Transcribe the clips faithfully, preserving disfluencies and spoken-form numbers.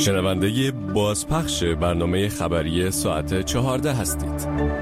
شنونده بازپخش برنامه خبری ساعت چهارده هستید.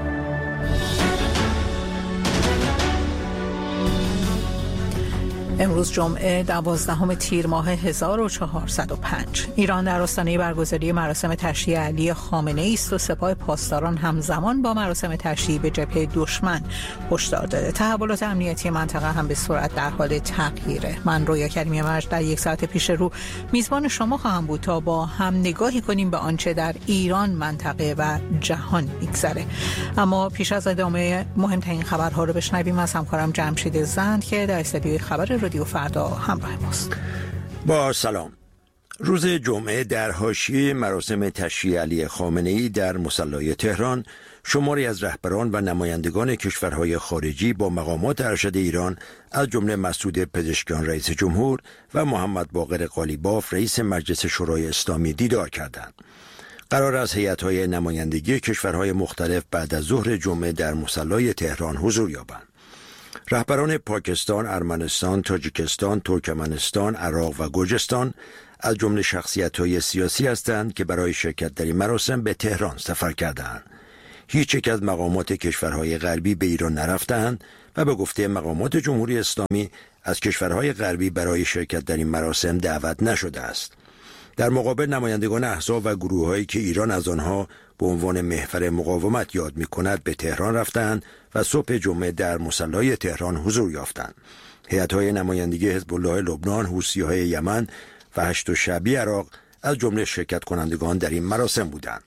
امروز جمعه دوازدهم تیر ماه هزار و چهارصد و پنج ایران در آستانه برگزاری مراسم تشییع علی خامنه‌ای است و سپاه پاسداران همزمان با مراسم تشییع به جبهه دشمن هشدار داده. تحولات امنیتی منطقه هم به سرعت در حال تغییره. من رویا کریمی مرج در یک ساعت پیش رو میزبان شما خواهم بود تا با هم نگاهی کنیم به آنچه در ایران، منطقه و جهان میگذره. اما پیش از ادامه مهمترین خبرها رو بشنویم از همکارم جمشید زند که در استودیوی خبر رادیو فردا همراه ماست. با سلام. روز جمعه در حاشیه مراسم تشییع علی خامنه‌ای در مصلی تهران، شماری از رهبران و نمایندگان کشورهای خارجی با مقامات ارشد ایران از جمله مسعود پزشکیان رئیس جمهور و محمد باقر قالیباف رئیس مجلس شورای اسلامی دیدار کردند. قرار است هیئت‌های نمایندگی کشورهای مختلف بعد از ظهر جمعه در مصلی تهران حضور یابند. رهبران پاکستان، ارمنستان، تاجیکستان، ترکمنستان، عراق و گرجستان از جمله شخصیت‌های سیاسی هستند که برای شرکت در این مراسم به تهران سفر کردند. هیچ یک از مقامات کشورهای غربی به ایران نرفتند و به گفته مقامات جمهوری اسلامی از کشورهای غربی برای شرکت در این مراسم دعوت نشده است. در مقابل نمایندگان احزاب و گروه‌هایی که ایران از آنها به عنوان محور مقاومت یاد می‌کند به تهران رفتند و صبح جمعه در مصلی تهران حضور یافتند. هیئت‌های نمایندگی حزب الله لبنان، حوثی‌های یمن و هشت شعبی عراق از جمله شرکت کنندگان در این مراسم بودند.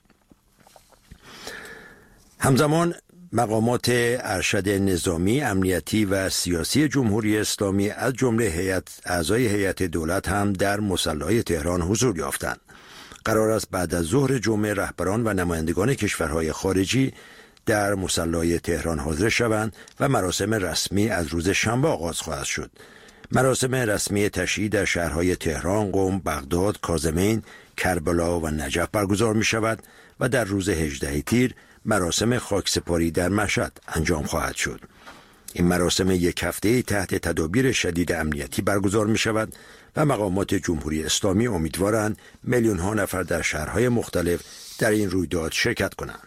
همزمان مقامات ارشد نظامی، امنیتی و سیاسی جمهوری اسلامی از جمله هیئت اعضای هیئت دولت هم در مصلی تهران حضور یافتند. قرار است بعد از ظهر جمعه رهبران و نمایندگان کشورهای خارجی در مصلی تهران حاضر شوند و مراسم رسمی از روز شنبه آغاز خواهد شد. مراسم رسمی تشییع در شهرهای تهران، قم، بغداد، کاظمین، کربلا و نجف برگزار می شود و در روز هجدهم تیر مراسم خاکسپاری در مشهد انجام خواهد شد. این مراسم یک هفته تحت تدابیر شدید امنیتی برگزار می شود و مقامات جمهوری اسلامی امیدوارند میلیون ها نفر در شهرهای مختلف در این رویداد شرکت کنند.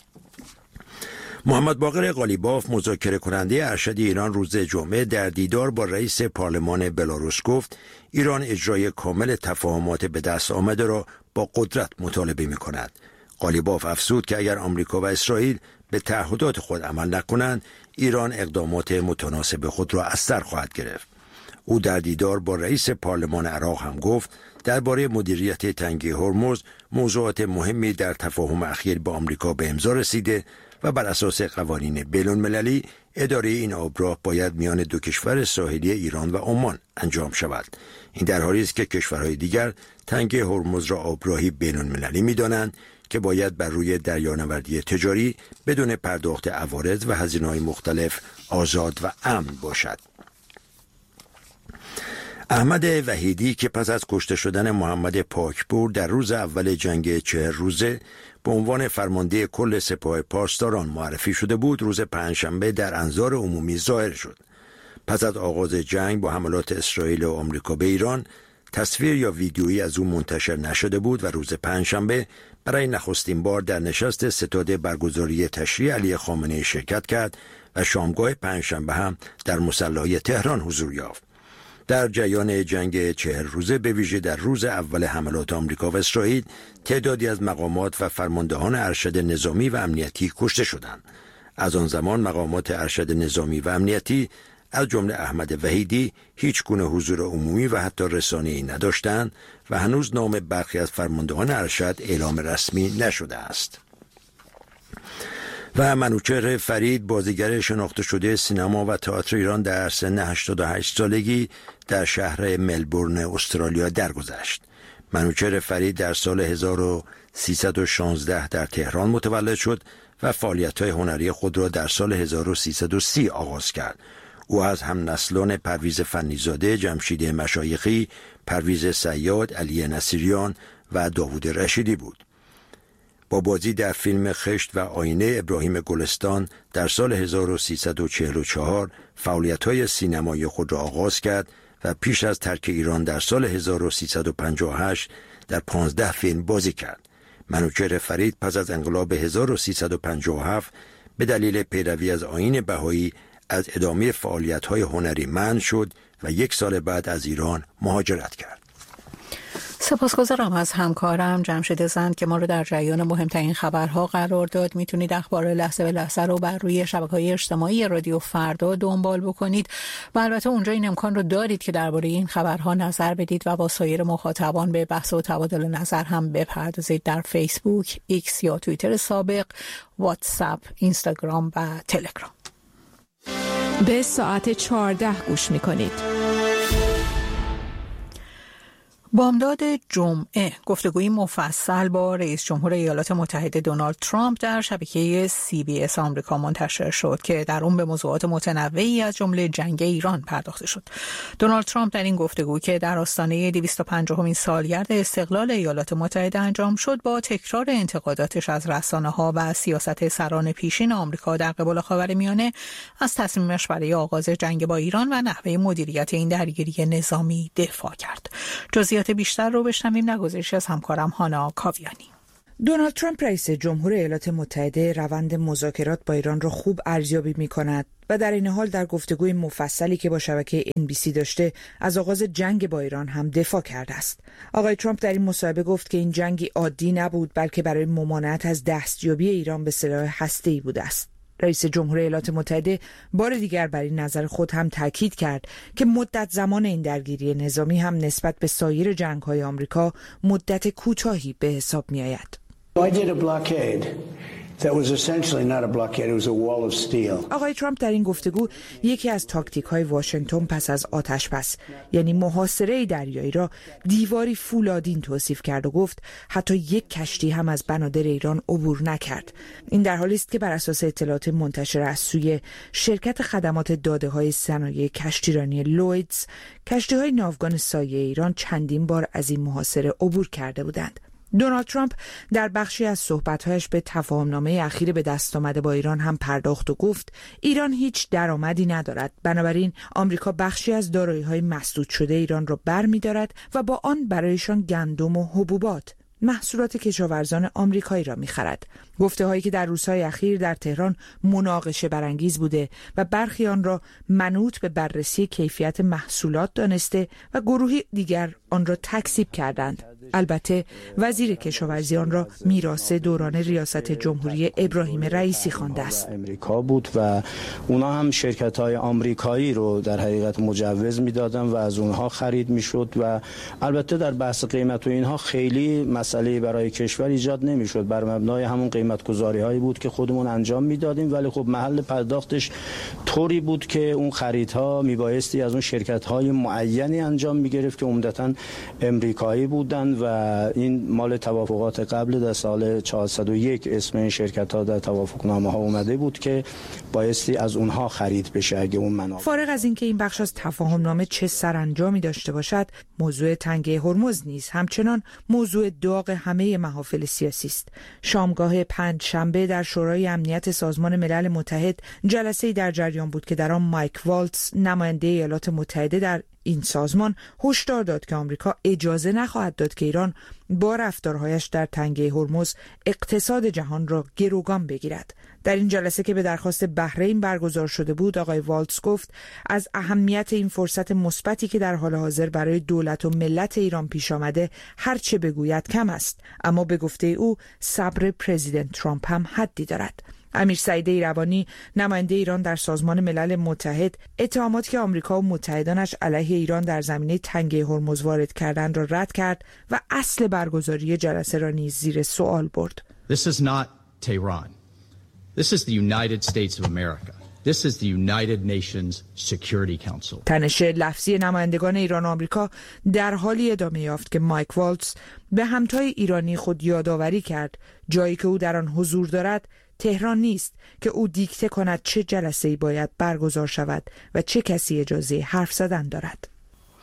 محمد باقر قالیباف، مذاکره کننده ارشد ایران، روز جمعه در دیدار با رئیس پارلمان بلاروس گفت ایران اجرای کامل تفاهمات به دست آمده را با قدرت مطالبه می کند. قالیباف افزود که اگر آمریکا و اسرائیل به تعهدات خود عمل نکنند، ایران اقدامات متناسب خود را از سر خواهد گرفت. او در دیدار با رئیس پارلمان عراق هم گفت درباره مدیریت تنگه هرمز موضوعات مهمی در تفاهم اخیر با آمریکا به امضا رسیده و بر اساس قوانین بین‌المللی اداره این آبراه باید میان دو کشور ساحلی ایران و عمان انجام شود. این در حالی است که کشورهای دیگر تنگه هرمز را آبراهی بین‌المللی می‌دانند که باید بر روی دریانوردی تجاری بدون پرداخت عوارض و هزینه‌های مختلف آزاد و امن باشد. احمد وحیدی که پس از کشته شدن محمد پاکپور در روز اول جنگ چهل روزه به عنوان فرمانده کل سپاه پاسداران معرفی شده بود، روز پنجشنبه در انظار عمومی ظاهر شد. پس از آغاز جنگ با حملات اسرائیل و آمریکا به ایران، تصویر یا ویدیویی از او منتشر نشده بود و روز پنجشنبه برای نخستین بار در نشست ستاد برگزاری تشییع علی خامنه‌ای شرکت کرد و شامگاه پنجشنبه هم در مصلی تهران حضور یافت. در جریان جنگ چهل روزه، به ویژه در روز اول حملات آمریکا و اسرائیل، تعدادی از مقامات و فرماندهان ارشد نظامی و امنیتی کشته شدند. از آن زمان مقامات ارشد نظامی و امنیتی از جمله احمد وحیدی هیچ گونه حضور عمومی و حتی رسانه‌ای نداشتند و هنوز نام برخی از فرماندهان ارشد اعلام رسمی نشده است. و منوچهر فرید، بازیگر شناخته شده سینما و تئاتر ایران، در سن هشتاد و هشت سالگی در شهر ملبورن استرالیا درگذشت. منوچهر فرید در سال هزار و سیصد و شانزده در تهران متولد شد و فعالیت‌های هنری خود را در سال هزار و سیصد و سی آغاز کرد. او از هم نسلان پرویز فنیزاده، جمشید مشایخی، پرویز صیاد، علی نصیریان و داوود رشیدی بود. با بازی در فیلم خشت و آینه ابراهیم گلستان در سال هزار و سیصد و چهل و چهار فعالیت‌های سینمایی خود را آغاز کرد و پیش از ترک ایران در سال هزار و سیصد و پنجاه و هشت در پانزده فیلم بازی کرد. منوچهر فرید پس از انقلاب هزار و سیصد و پنجاه و هفت به دلیل پیروی از آیین بهایی از ادامه فعالیت‌های هنری منع شد و یک سال بعد از ایران مهاجرت کرد. سپاسگزارم از همکارم جمشید زند که ما رو در جریان مهمترین خبرها قرار داد. میتونید اخبار لحظه به لحظه رو بر روی شبکه‌های اجتماعی رادیو فردا دنبال بکنید و البته اونجا این امکان رو دارید که درباره این خبرها نظر بدید و با سایر مخاطبان به بحث و تبادل نظر هم بپردازید در فیسبوک، ایکس یا توییتر سابق، واتساپ، اینستاگرام و تلگرام. به ساعت چهارده گوش میکنید. بامداد جمعه گفتگوی مفصل با رئیس جمهور ایالات متحده دونالد ترامپ در شبکه سی بی اس آمریکا منتشر شد که در اون به موضوعات متنوعی از جمله جنگ ایران پرداخته شد. دونالد ترامپ در این گفتگو که در آستانه دویست و پنجاهمین سالگرد استقلال ایالات متحده انجام شد با تکرار انتقاداتش از رسانه‌ها و سیاست سران پیشین آمریکا در قبال خاورمیانه از تصمیمش برای آغاز جنگ با ایران و نحوه مدیریت این درگیری نظامی دفاع کرد. جزئیات بیشتر رو بشنویم در گزارشی از همکارم هانا کاویانی. دونالد ترامپ رئیس جمهور ایالات متحده روند مذاکرات با ایران را خوب ارزیابی می‌کند و در این حال در گفتگوی مفصلی که با شبکه ان بی سی داشته از آغاز جنگ با ایران هم دفاع کرده است. آقای ترامپ در این مصاحبه گفت که این جنگی عادی نبود بلکه برای ممانعت از دستیابی ایران به سلاح هسته‌ای بوده است. رئیس جمهور ایالات متحده بار دیگر بر این نظر خود هم تاکید کرد که مدت زمان این درگیری نظامی هم نسبت به سایر جنگ‌های آمریکا مدت کوتاهی به حساب می‌آید. I did a blockade that was essentially not a blockade, it was a wall of steel. آقای ترامپ در این گفتگو یکی از تاکتیک‌های واشنگتن پس از آتش‌بس یعنی محاصره دریایی را دیواری فولادین توصیف کرد و گفت حتی یک کشتی هم از بنادر ایران عبور نکرد. این در حالی است که بر اساس اطلاعات منتشر از سوی شرکت خدمات داده‌های صنایع کشتیرانی لویدز، کشتی‌های ناوگان سایه ایران چندین بار از این محاصره عبور کرده بودند. دونالد ترامپ در بخشی از صحبت‌هایش به تفاهم‌نامه اخیر به دست آمده با ایران هم پرداخت و گفت ایران هیچ درآمدی ندارد، بنابراین آمریکا بخشی از دارایی‌های مسدود شده ایران را برمی‌دارد و با آن برایشان گندم و حبوبات، محصولات کشاورزان آمریکایی را می‌خرد. گفته‌هایی که در روزهای اخیر در تهران مناقشه برانگیز بوده و برخی آن را منوط به بررسی کیفیت محصولات دانسته و گروهی دیگر آن را تکذیب کردند. البته وزیر کشاورزی آن را میراث دوران ریاست جمهوری ابراهیم رئیسی خوانده است. امریکا بود و اونا هم شرکت‌های آمریکایی رو در حقیقت مجوز میدادن و از اونها خرید میشد و البته در بحث قیمت و اینها خیلی مسئله برای کشور ایجاد نمیشد، بر مبنای همون قیمت گذاری هایی بود که خودمون انجام میدادیم، ولی خب محل پرداختش طوری بود که اون خریدها میبایستی از اون شرکت‌های معینی انجام میگرفت که عمدتاً امریکایی بودن و این مال توافقات قبل در سال چهارصد و یک اسم این شرکت‌ها در توافقنامه ها اومده بود که بایستی از اونها خرید بشه اگه اون منابع. فارغ از اینکه این بخش از تفاهمنامه چه سرانجامی داشته باشد، موضوع تنگه هرمز نیز همچنان موضوع داغ همه محافل سیاسی است. شامگاه پنج شنبه در شورای امنیت سازمان ملل متحد جلسه‌ای در جریان بود که در آن مایک والتز نماینده ایالات متحده در این سازمان هشدار داد که آمریکا اجازه نخواهد داد که ایران با رفتارهایش در تنگه هرمز اقتصاد جهان را گروگان بگیرد. در این جلسه که به درخواست بحرین برگزار شده بود، آقای والتز گفت از اهمیت این فرصت مثبتی که در حال حاضر برای دولت و ملت ایران پیش آمده هر چه بگوید کم است، اما به گفته او صبر پرزیدنت ترامپ هم حدی دارد. امیر سعید ایروانی نماینده ایران در سازمان ملل متحد اتهاماتی که آمریکا و متحدانش علیه ایران در زمینه تنگه هرمز وارد کردند را رد کرد و اصل برگزاری جلسه را نیز زیر سوال برد. This is not Tehran. This is the United States of America. This is the United Nations Security Council. تنش لفظی نمایندگان ایران و آمریکا در حالی ادامه یافت که مایک والتز به همتای ایرانی خود یادآوری کرد جایی که او در آن حضور دارد تهران نیست که او دیکته کند چه جلسه‌ای باید برگزار شود و چه کسی اجازه حرف زدن دارد.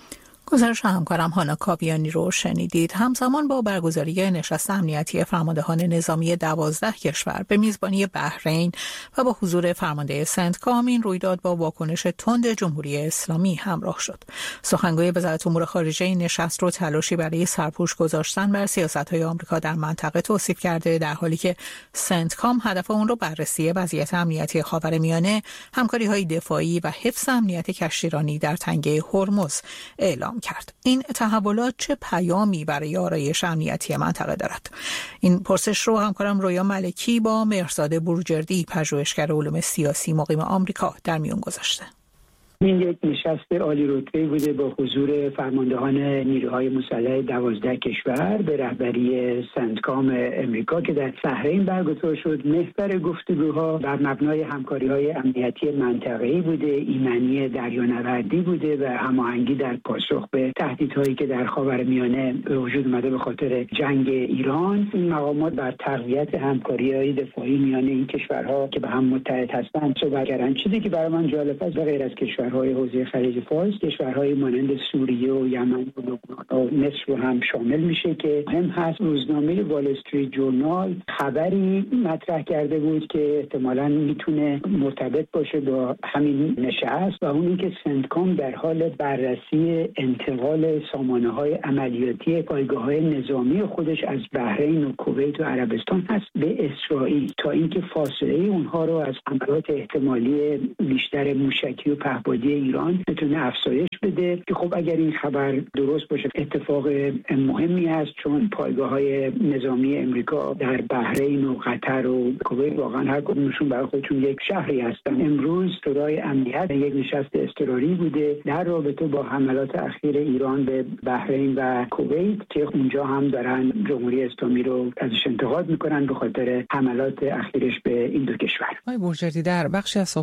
گزارش همکارم هانا کاویانی رو شنیدید. همزمان با برگزاری نشست امنیتی فرماندهان نظامی دوازده کشور به میزبانی بحرین و با حضور فرمانده سنتکام، این رویداد با واکنش تند جمهوری اسلامی همراه شد. سخنگوی وزارت امور خارجه این نشست رو تلاشی برای سرپوش گذاشتن بر سیاست‌های آمریکا در منطقه توصیف کرده، در حالی که سنتکام هدف اون رو بررسی وضعیت امنیتی خاورمیانه، همکاری‌های دفاعی و حفظ امنیت کشتیرانی در تنگه هرمز اعلام کرد. این تحولات چه پیامی برای آرایش امنیتی منطقه دارد؟ این پرسش رو همکارم رویا ملکی با مهرزاد بروجردی، پژوهشگر علوم سیاسی مقیم آمریکا، در میون گذاشته. این یک نشست عالی رتبه بوده با حضور فرماندهان نیروهای مسلح دوازده کشور به رهبری سنتکام امریکا که در بحرین برگزار شد. محور گفتگوها بر مبنای همکاری‌های امنیتی منطقه‌ای بوده، ایمنی دریانوردی بوده و هماهنگی در پاسخ به تهدیدهایی که در خاورمیانه به وجود اومده به خاطر جنگ ایران. این مقامات بر تقویت همکاری‌های دفاعی میان این کشورها که به هم متحد هستند صحبت کردند. چیزی که برای من جالب است، به غیر از کشور های حوزه خلیج فارس، کشورهای مانند سوریه و یمن و لبنان و مصر رو هم شامل میشه که هم هست. روزنامه وال استریت جورنال خبری مطرح کرده بود که احتمالاً میتونه مرتبط باشه با همین نشست و اون اینکه سنتکام در حال بررسی انتقال سامانه‌های عملیاتی پایگاه‌های نظامی خودش از بحرین و کویت و عربستان هست به اسرائیل تا اینکه فاصله اونها رو از حملات احتمالی بیشتر موشکی و پهپادی ایران بتونه افزایش بده. که خب اگر این خبر درست باشه اتفاق مهمی است، چون پایگاه‌های نظامی امریکا در بحرین و قطر و کویت واقعا هر کدومشون برای خودشون یک شهری هستن. امروز شورای امنیت یک نشست اضطراری بوده در رابطه با حملات اخیر ایران به بحرین و کویت که اونجا هم دارن جمهوری اسلامی رو ازش انتقاد میکنن به خاطر حملات اخیرش به این دو کشور. آقای بروجردی، در بخشی از